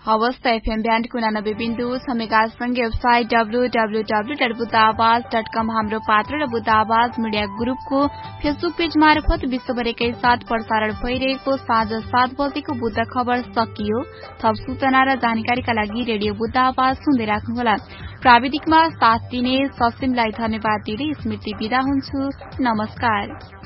हवस् त FM band 89.6 मेगाहर्जसँगै website www.बुद्धाआवाज.com हाम्रो पात्र र बुद्ध आवाज मिडिया ग्रुपको फेसबुक पेज मार्फत विश्वभरिकै साथ प्रसारण भइरहेको साँझ 7 बजेको बुद्ध खबर सकियो। थप सूचना र जानकारीका लागि रेडियो बुद्ध आवाज सुन्दै राख्नुहोला। प्राविधिकमा साथ दिने ससिमलाई धन्यवाद दिँदै स्मृति बिदा हुन्छु। नमस्कार।